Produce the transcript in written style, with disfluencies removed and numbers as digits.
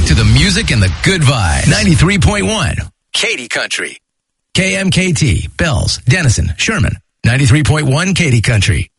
back to the music and the good vibe. 93.1, Katy Country. KMKT, Bells, Denison, Sherman. 93.1, Katy Country.